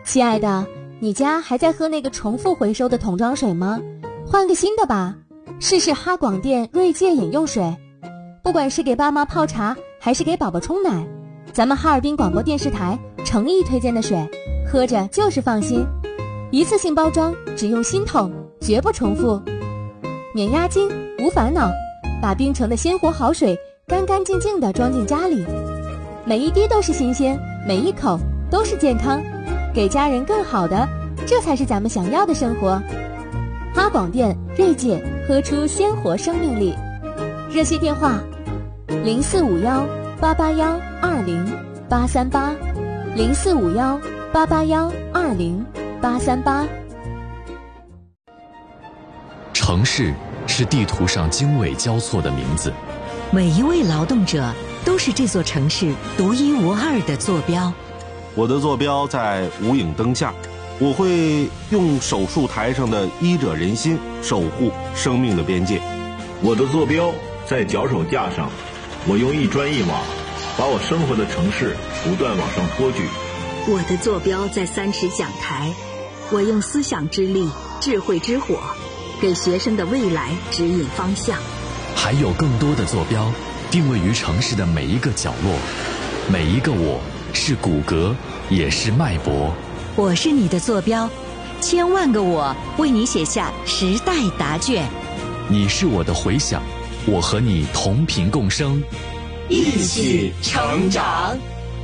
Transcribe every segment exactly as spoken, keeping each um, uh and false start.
亲爱的，你家还在喝那个重复回收的桶装水吗？换个新的吧，试试哈广电锐界饮用水。不管是给爸妈泡茶，还是给宝宝冲奶，咱们哈尔滨广播电视台诚意推荐的水，喝着就是放心。一次性包装，只用新桶，绝不重复，免押金，无烦恼，把冰城的鲜活好水干干净净地装进家里，每一滴都是新鲜，每一口都是健康，给家人更好的，这才是咱们想要的生活。哈广电锐界，喝出鲜活生命力。热线电话零四五幺八八幺二零八三八，零四五幺八八幺二零八三八。 城市是地图上经纬交错的名字， 每一位劳动者都是这座城市独一无二的坐标。 我的坐标在无影灯下，我会用手术台上的医者仁心守护生命的边界。 我的坐标在脚手架上，我用一砖一瓦把我生活的城市不断往上托举。 我的坐标在三尺讲台，我用思想之力、智慧之火，给学生的未来指引方向。 还有更多的坐标定位于城市的每一个角落，每一个我是骨骼，也是脉搏。 我是你的坐标，千万个我为你写下时代答卷。 你是我的回响，我和你同频共生， 一起成长。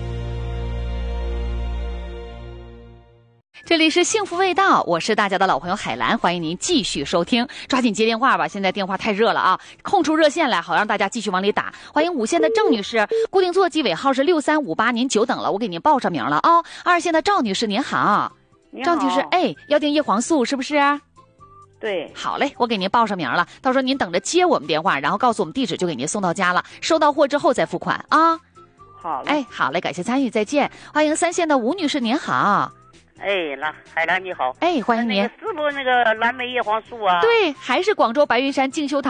这里是幸福味道，我是大家的老朋友海兰，欢迎您继续收听，抓紧接电话吧，现在电话太热了啊，空出热线来，好让大家继续往里打。欢迎五线的郑女士，固定座机尾号是六三五八，您久等了，我给您报上名了啊、哦。二线的赵女士您好， 您好， 赵女士，哎，要订叶黄素是不是？ 对， 好嘞，我给您报上名了，到时候您等着接我们电话，然后告诉我们地址，就给您送到家了，收到货之后再付款啊。 好嘞， 哎，好嘞，感谢参与，再见。欢迎三线的吴女士您好。 哎，那海兰你好， 哎，欢迎您。 那个是不是那个蓝莓叶黄素啊？ 对，还是广州白云山静修堂